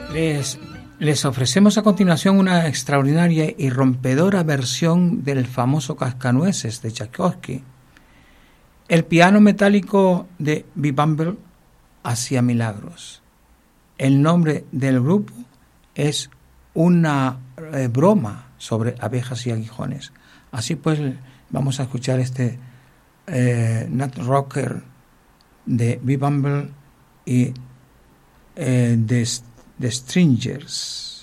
Les ofrecemos a continuación una extraordinaria y rompedora versión del famoso Cascanueces de Tchaikovsky. El piano metálico de Bill Bumble hacía milagros. El nombre del grupo es una broma sobre abejas y aguijones. Así pues, vamos a escuchar este Nut Rocker de Bill Bumble y The Stringers.